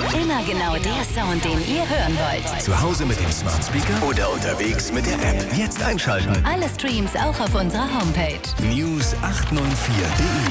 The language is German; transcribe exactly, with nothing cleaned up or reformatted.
Immer genau der Sound, den ihr hören wollt. Zu Hause mit dem Smart Speaker oder unterwegs mit der App. Jetzt einschalten. Alle Streams auch auf unserer Homepage. News acht neun vier punkt de